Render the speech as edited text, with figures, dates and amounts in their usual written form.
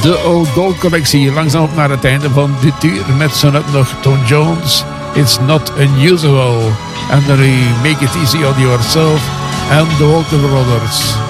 De Old Gold collectie. Langzaam op naar het einde van dit uur. Met zo net nog Tom Jones. It's Not Unusual. En dan Make It Easy on Yourself. En de Walker Brothers.